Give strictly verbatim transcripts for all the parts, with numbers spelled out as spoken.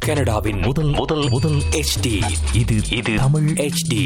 கனடாவின் முதல் முதல் முதல் H D இது இது தமிழ் H D.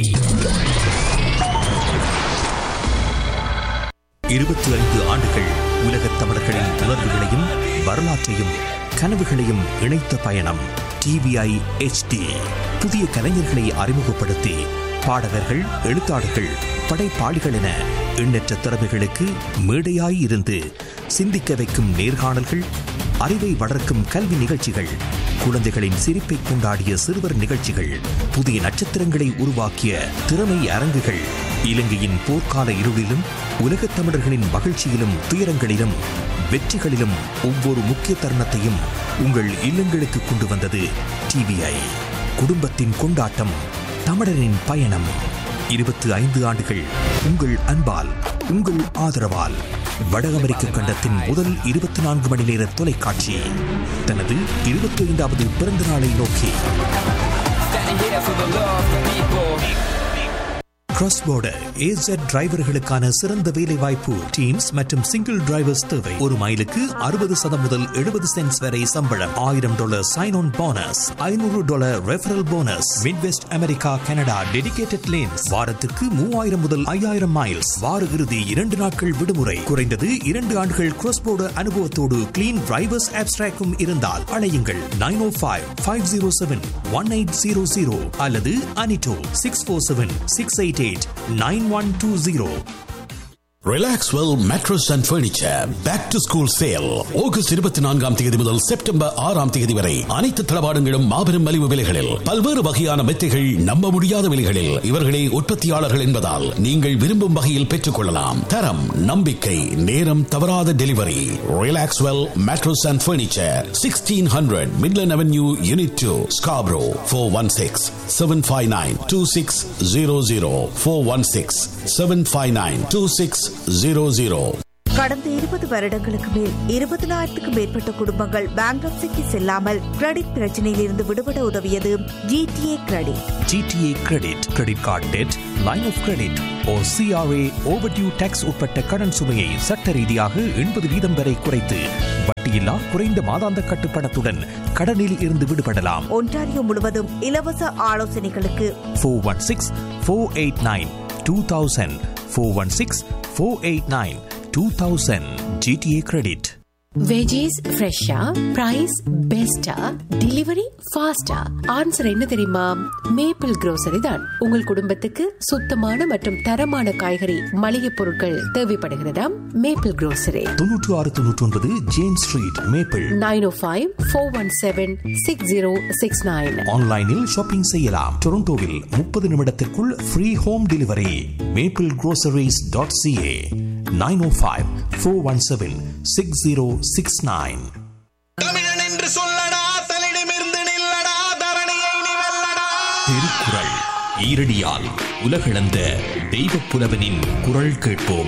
இருபத்தி ஐந்து ஆண்டுகள் உலகத் தமிழர்களின் உணர்வுகளையும் வரலாற்றையும் கனவுகளையும் இணைத்த பயணம் T V I H D. புதிய கலைஞர்களை அறிமுகப்படுத்தி பாடகர்கள், எழுத்தாளர்கள், படைப்பாளிகள் என எண்ணற்ற திறமைகளுக்கு மேடையாய் இருந்து சிந்திக்க வைக்கும் நேர்காணல்கள், அறிவை வளர்க்கும் கல்வி நிகழ்ச்சிகள், குழந்தைகளின் சிரிப்பை கொண்டாடிய சிறுவர் நிகழ்ச்சிகள், புதிய நட்சத்திரங்களை உருவாக்கிய திறமை அரங்குகள், இலங்கையின் போர்க்கால இருளிலும் உலகத் தமிழர்களின் மகிழ்ச்சியிலும் துயரங்களிலும் வெற்றிகளிலும் ஒவ்வொரு முக்கிய தருணத்தையும் உங்கள் இல்லங்களுக்கு கொண்டு வந்தது T V I. குடும்பத்தின் கொண்டாட்டம், தமிழரின் பயணம். இருபத்தி ஐந்து ஆண்டுகள் உங்கள் அன்பால், உங்கள் ஆதரவால் வட அமெரிக்க கண்டத்தின் முதல் இருபத்தி நான்கு மணி நேர தொலைக்காட்சி தனது இருபத்தி ஐந்தாவது பிறந்த நாளை நோக்கி கிராஸ் பார்டர் A Z டிரைவர்களுக்கான சிறந்த வேலை வாய்ப்பு. டீம்ஸ் மற்றும் சிங்கிள் டிரைவர்ஸ் தேவை. ஒரு மைலுக்கு அறுபது சதம் முதல் எழுபது சென்ட்ஸ் வரை சம்பளம். ஆயிரம் டாலர் சைன் ஆன் போனஸ், ஐநூறு dollar referral bonus. Midwest America, Canada dedicated lanes. வாரத்துக்கு மூவாயிரம் முதல் ஐயாயிரம் மைல்ஸ். வார இறுதி இரண்டு நாட்கள் விடுமுறை. குறைந்தது இரண்டு ஆண்டுகள் கிராஸ் பார்டர் அனுபவத்தோடு கிளீன் டிரைவர்ஸ் ஆப்ஸ்ட்ராக்கும் இருந்தால் அழையுங்கள் நைன் ஓ five five zero seven one eight zero zero அல்லது அனிட்டோ six four seven six eight eight nine one two zero. Relaxwell Mattress and Furniture Back to School Sale August இருபத்தி நான்காம் தேதி முதல் September ஆறாம் தேதி வரை அனைத்து தளபாடங்களும் மாபெரும் மலிவு விலைகளில், பல்வேறு வகையான மெத்தைகள் நம்ப முடியாத விலைகளில். இவர்களே உற்பத்தியாளர்கள் என்பதால் நீங்கள் விரும்பும் வகையில் பெற்றுக் கொள்ளலாம். தரம், நம்பிக்கை, நேரம் தவறாத delivery. Relaxwell Mattress and Furniture, sixteen hundred Midland Avenue, Unit two, Scarborough. four one six seven five nine two six zero zero four one six seven five nine two six zero zero. கடந்த இருபது வருடங்களுக்கு மேல் இருபதினாயிரத்துக்கும் மேற்பட்ட குடும்பங்கள் பேங்க்ரப்சிக்கு செல்லாமல் credit பிரச்சனையில் இருந்து விடுபட உதவியது G T A credit. G T A credit, credit card dead, line of credit or C R A overdue tax உட்பட்ட கடன் சுமையை சட்ட ரீதியாக எண்பது வீதம் வரை குறைத்து வட்டியில்லா குறைந்த மாதாந்த கட்டுப்பணத்துடன் கடனில் இருந்து விடுபடலாம். ஒன்டாரியோ முழுவதும் இலவச ஆலோசனைகளுக்கு four one six four eight nine two thousand four one six four eight nine two thousand. G T A credit. Veggies ஃப்ரெஷ்ஷா, பிரைஸ் பெஸ்டா, டெலிவரி ஃபாஸ்டா. ஆன்சர் என்ன தெரியுமா? மேப்பிள் grocery தான். உங்கள் குடும்பத்துக்கு சுத்தமான மற்றும் தரமான காய்கறி மளிகை பொருட்கள் தேவைப்படுகிறதா? Maple grocery. தொன்னூற்று ஆறு தொன்னூற்றி ஒன்பது ஜேம்ஸ் ஸ்ட்ரீட், மேப்பிள். நைன் ஓ five four one seven six zero six nine. ஆன்லைனில் ஷாப்பிங் செய்யலாம். டொரண்டோவில் முப்பது நிமிடத்திற்குள் free home delivery. Maple groceries dot C A nine oh five four one seven six zero six nine. தமிழன் என்று சொல்லடா, தலிடமிருந்து நில்லடா, தரணியை நீ வெல்லடா. திருக்குறள் ஈரடியால் உலகளந்த தெய்வப் புலவனின் குரல் கேட்போம்.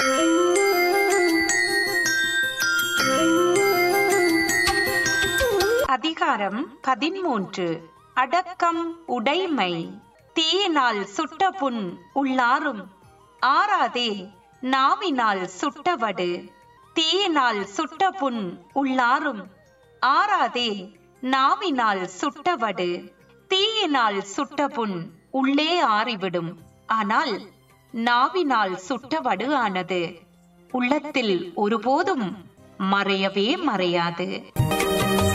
அதிகாரம் பதிமூன்று. அடக்கம் உடைமை. தீயினால் சுட்ட புண் உள்ளாரும் ஆறாதே நாவினால் சுட்டவடு. தீயினால் சுட்ட புண் உள்ளாரும் ஆறாதே நாவினால் சுட்டவடு. தீயினால் சுட்ட புண் உள்ளே ஆறிவிடும். ஆனால் நாவினால் சுட்டவடு ஆனது உள்ளத்தில் ஒருபோதும் மறையவே மறையாது.